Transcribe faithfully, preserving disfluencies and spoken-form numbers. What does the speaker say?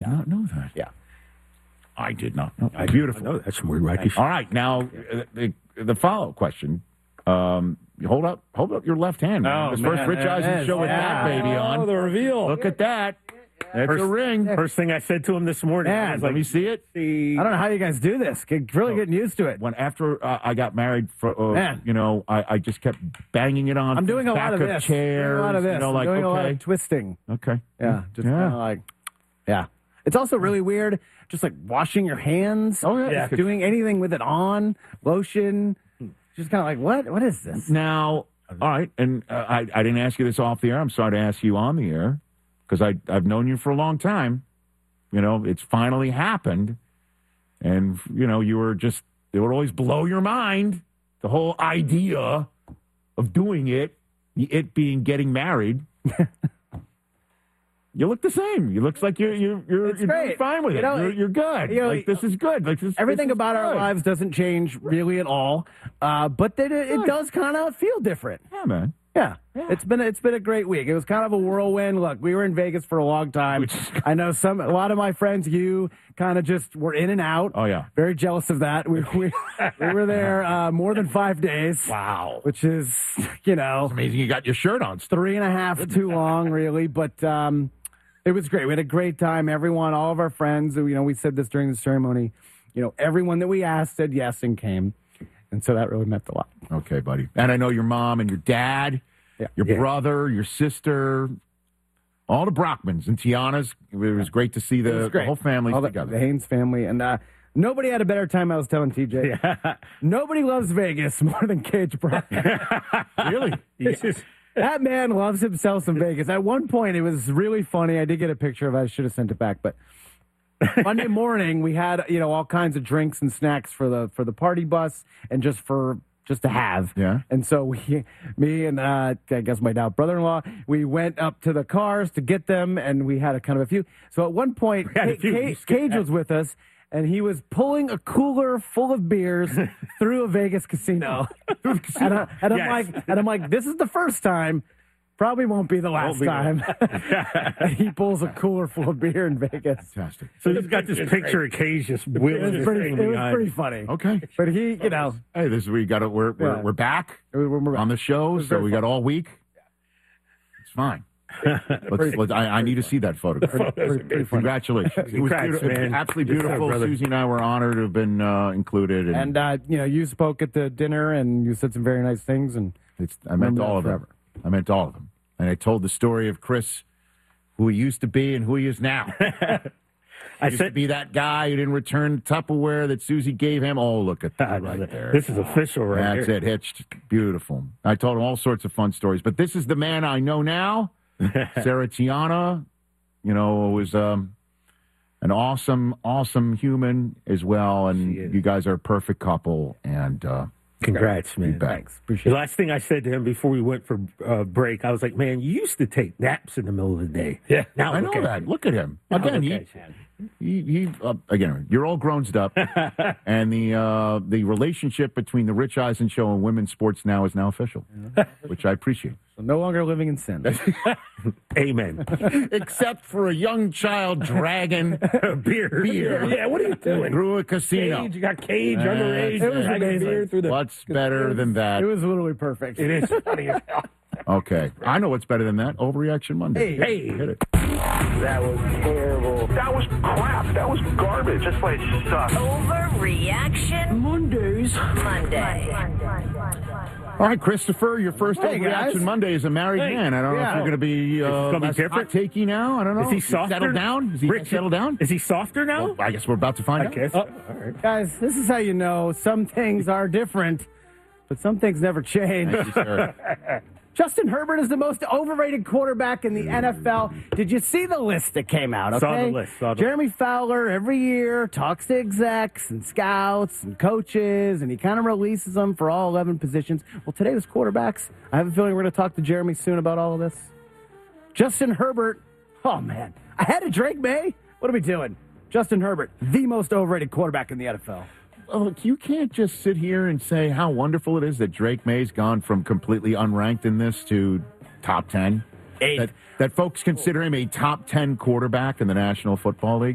did not know that. Yeah. I did not know. Beautiful. I know that's more right. All right, now uh, the, the follow-up question. Um, hold up, hold up your left hand. Man. Oh, this man, first Rich there it Eisen is. show with Yeah. that baby on. Oh, the reveal. Look at that. That's First- a ring. First thing I said to him this morning, Man, I was Let like, me see it. see, I don't know how you guys do this. Get, really getting used to it. When after uh, I got married, for uh, Man. you know, I, I just kept banging it on. I'm doing a back lot of this. Chairs, Doing a lot of this. You know, I'm like doing okay, a lot of twisting. okay, Yeah, just Yeah. kind of like, yeah. It's also really weird, just like washing your hands. Oh, yeah. Just doing anything with it on, lotion. Just kind of like, what? What is this? Now, all right, and uh, I, I didn't ask you this off the air. I'm sorry to ask you on the air because I I've known you for a long time. You know, it's finally happened, and you know, you were just it would always blow your mind the whole idea of doing it, it being getting married. You look the same. You looks like you're you're you're, It's you're doing great. fine with You it. know, you're, you're good. you know, like this is good. Like this. Everything this is about our good. lives doesn't change really at all, uh, but that it, it Good. does kind of feel different. Yeah, man. Yeah. Yeah. It's been it's been a great week. It was kind of a whirlwind. Look, we were in Vegas for a long time. Which is- I know some a lot of my friends, you kind of just were in and out. Oh yeah. Very jealous of that. We we, we were there uh, more than five days. Wow. Which is, you know, Amazing. You got your shirt on. Still. three and a half too long, really. But um, it was great. We had a great time. Everyone, all of our friends, you know, we said this during the ceremony, you know, everyone that we asked said yes and came. And so that really meant a lot. Okay, buddy. And I know your mom and your dad, Yeah. your Yeah. brother, your sister, all the Brockmans and Tiana's. It was great to see It the, was the great. whole family All the, together. the Haynes family. And uh, nobody had a better time, I was telling T J. Nobody loves Vegas more than Cage Brockman. Really? It's just- That man loves himself some Vegas. At one point, it was really funny. I did get a picture of it. I should have sent it back. But Monday morning, we had, you know, all kinds of drinks and snacks for the for the party bus and just for just to have. Yeah. And so we, me and uh, I guess my now brother-in-law, we went up to the cars to get them, and we had a kind of a few. So at one point, had a Ca- few. Ca- Cage was with us. And he was pulling a cooler full of beers through a Vegas casino. and, I, and I'm Yes. like, and I'm like, this is the first time. Probably won't be the last be the- time. He pulls a cooler full of beer in Vegas. Fantastic. so he's got this picture of Cage just It wheeling was his pretty, thing it was behind. pretty funny. Okay. But he, you know, Hey, this is we got it. We're we're, Yeah. we're back we're, we're on the show, was so very we got all week. It's fine. Let's, let's, I, I need to see that photograph. pretty, pretty funny. Congratulations. It was Congrats, beautiful, man. absolutely Good job, beautiful. brother. Susie and I were honored to have been uh, included. And, And, uh, you know, you spoke at the dinner and you said some very nice things. And it's, I meant remember all that of them. forever. I meant all of them. And I told the story of Chris, who he used to be and who he is now. I used to said, be that guy who didn't return Tupperware that Susie gave him. Oh, look at that right there. this is official right That's here. it, hitched. Beautiful. I told him all sorts of fun stories, but this is the man I know now. Sarah Tiana, you know, was um, an awesome, awesome human as well, She and is. you guys are a perfect couple. And uh, Congrats, man. bet. thanks. The Appreciate it. last thing I said to him before we went for uh, break, I was like, man, you used to take naps in the middle of the day. Yeah. Now I know look at that. you. Look at him Now again. look He, at you. he, he uh, again. You're all grown up, and the uh, the relationship between the Rich Eisen Show and women's sports now is now official, which I appreciate. So no longer living in sin. Amen. Except for a young child dragging beer. beer. Yeah, what are you doing? through a casino. Cage, you got Cage underage. it was dragging amazing. beer through the. What's better than that? It was literally perfect. It is funny as hell. Okay. I know what's better than that. Overreaction Monday. Hey. Hit it. That was terrible. That was crap. That was garbage. This place sucks. Overreaction Mondays. Monday. All right, Christopher, your first Hey, Overreaction guys. Monday as a married Hey. man. I don't know Yeah. if you're going to be uh, gonna be less different? hot-takey now. I don't know. Is he softer? Settled down? Is he Rich, settled down? Is he softer now? Well, I guess we're about to find I out. guess. Oh. All right. Guys, this is how you know some things are different, but some things never change. Thank you, sir. Justin Herbert is the most overrated quarterback in the N F L. Did you see the list that came out? Okay? Saw the list, saw the- Jeremy Fowler every year talks to execs and scouts and coaches, and he kind of releases them for all eleven positions. Well, today was quarterbacks. I have a feeling we're going to talk to Jeremy soon about all of this. Justin Herbert. Oh, man. Ahead of Drake May? What are we doing? Justin Herbert, the most overrated quarterback in the N F L. Look, you can't just sit here and say how wonderful it is that Drake May's gone from completely unranked in this to top ten. Eight. That, that folks consider him a top ten quarterback in the National Football League.